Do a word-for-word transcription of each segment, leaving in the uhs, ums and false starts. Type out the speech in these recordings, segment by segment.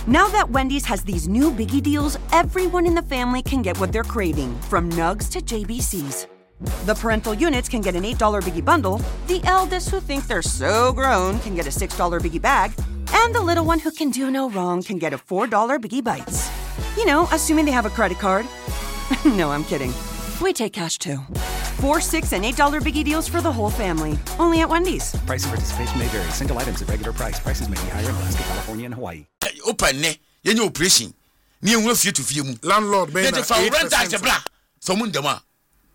Now that Wendy's has these new biggie deals, everyone in the family can get what they're craving, from nugs to J B Cs. The parental units can get an eight dollar biggie bundle, the eldest who think they're so grown can get a six dollar biggie bag, and the little one who can do no wrong can get a four dollar biggie bites. You know, assuming they have a credit card. No, I'm kidding. We take cash too. Four, six, and eight dollar biggie deals for the whole family. Only at Wendy's. Price and participation may vary. Single items at regular price. Prices may be higher in Alaska, California, and Hawaii. Open ne, you operation. Ni unwe few to few mu. Landlord, man. They for rent tax bra. Someone dem a.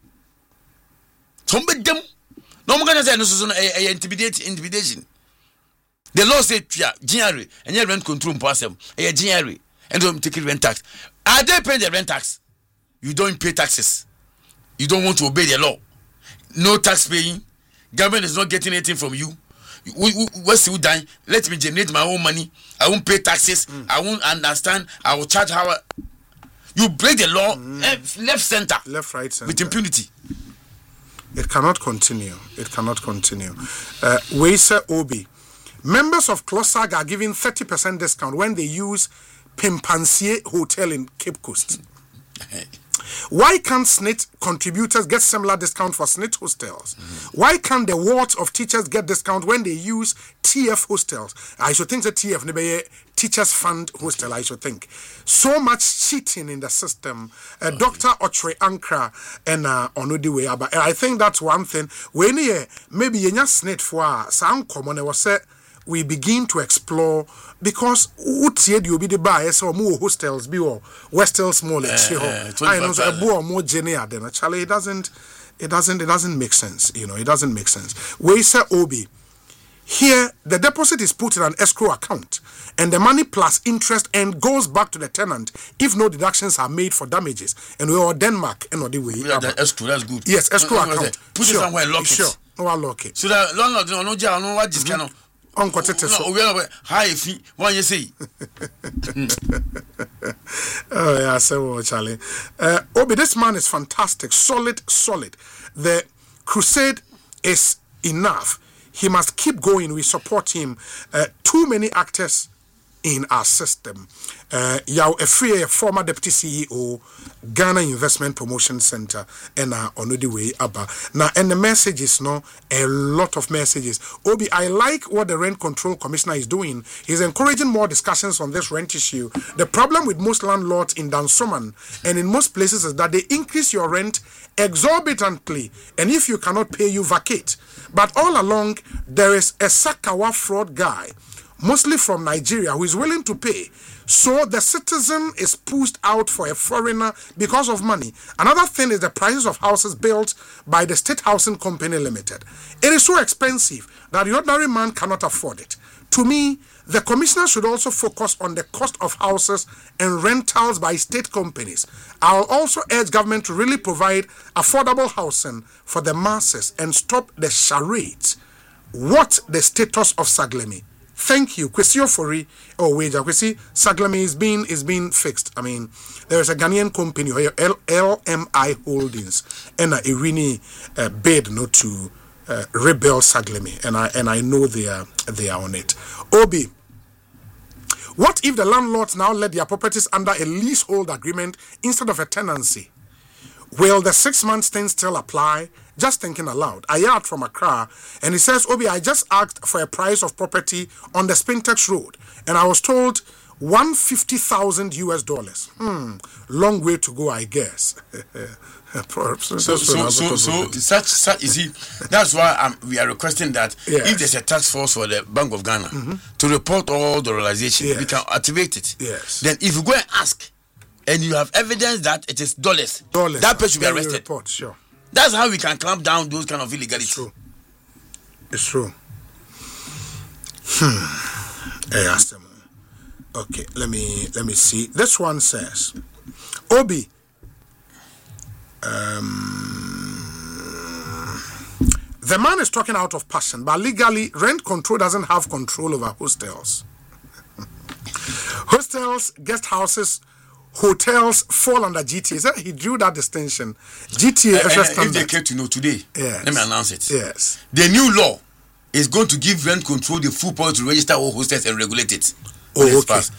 Some dem. No mo gonna say no so no intimidate intimidation. The law say twa January and your rent control person. E January and don't take rent tax. Are they paying the rent tax? You don't pay taxes. You don't want to obey the law. No tax paying. Government is not getting anything from you. What's you dying? Let me generate my own money. I won't pay taxes. Mm. I won't understand. I will charge how. I... You break the law, mm. left, center, left, right, center, with impunity. It cannot continue. It cannot continue. Uh, Weise Obi, members of CLOSAG are given thirty percent discount when they use Pimpansier Hotel in Cape Coast. Why can't S N I T contributors get similar discount for S N I T hostels? Mm-hmm. Why can't the wards of teachers get discount when they use T F hostels? I should think the T F, Teachers Fund Hostel, I should think. So much cheating in the system. Uh, okay. Doctor Ochre Ankra and uh, Onudiwe. But I think that's one thing. When you maybe you just S N I T for some common, was said we begin to explore because utie di obi de ba so mo hostels bi or Westels Mall uh, I know so a bo more genius than actually it doesn't it doesn't it doesn't make sense, you know, it doesn't make sense. Weise Obi, here the deposit is put in an escrow account and the money plus interest and goes back to the tenant if no deductions are made for damages, and we are Denmark and the way yeah, the escrow, that's good. Yes, escrow no, account put sure. it somewhere, lock sure. it no I lock it so that landlord no no jail no what this kind of Uncle Tete so we are high fee one you say. Oh yeah, so Charlie. Uh, Obi, this man is fantastic, solid, solid. The crusade is enough. He must keep going. We support him. Uh, too many actors in our system. Uh, Yao Efrie, former deputy C E O, Ghana Investment Promotion Center, and uh, Onudiwe Abba. Now, and the message is no, a lot of messages. Obi, I like what the Rent Control Commissioner is doing. He's encouraging more discussions on this rent issue. The problem with most landlords in Dansoman and in most places is that they increase your rent exorbitantly, and if you cannot pay, you vacate. But all along, there is a Sakawa fraud guy, mostly from Nigeria, who is willing to pay. So the citizen is pushed out for a foreigner because of money. Another thing is the prices of houses built by the State Housing Company Limited. It is so expensive that the ordinary man cannot afford it. To me, the commissioner should also focus on the cost of houses and rentals by state companies. I'll also urge government to really provide affordable housing for the masses and stop the charades. What the status of Saglemi? Thank you. Kwesi Ofori or Wager. Kwesi Saglemi is being is being fixed. I mean, there is a Ghanaian company, L M I Holdings, and a Irini uh, bid not to uh, rebel Saglemi, and I and I know they are they are on it. Obi, what if the landlords now let their properties under a leasehold agreement instead of a tenancy? Will the six months thing still apply? Just thinking aloud. Ayat from Accra, and he says, Obi, I just asked for a price of property on the Spintex Road, and I was told one hundred fifty thousand U S dollars. Hmm, long way to go, I guess. so, so, so, so, so such, such, you see, that's why um, we are requesting that yes. if there's a task force for the Bank of Ghana mm-hmm. to report all the realization, yes. we can activate it. Yes. Then if you go and ask, and you have evidence that it is dollars, dollars that person should be arrested. Report, sure. That's how we can clamp down those kind of illegality. It's true. It's true. Hmm. Hey, ask them. Okay, let me let me see. This one says, Obi. Um, the man is talking out of passion, but legally, rent control doesn't have control over hostels. Hostels, guest houses, hotels fall under G T A. So he drew that distinction. G T A uh, uh, if they came to know today, yes. let me announce it. Yes. The new law is going to give rent control the full power to register all hostels and regulate it. Oh, okay.